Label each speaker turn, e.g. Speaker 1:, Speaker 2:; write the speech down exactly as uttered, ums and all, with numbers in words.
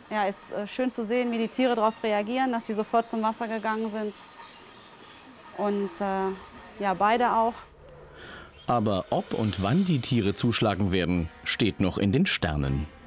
Speaker 1: ja, ist äh, schön zu sehen, wie die Tiere darauf reagieren, dass sie sofort zum Wasser gegangen sind. Und äh, ja, beide auch.
Speaker 2: Aber ob und wann die Tiere zuschlagen werden, steht noch in den Sternen.